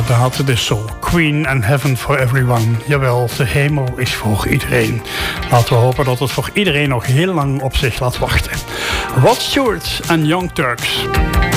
inderdaad, het is zo. Queen and Heaven for Everyone. Jawel, de hemel is voor iedereen. Laten we hopen dat het voor iedereen nog heel lang op zich laat wachten. Rod Stewart en Young Turks.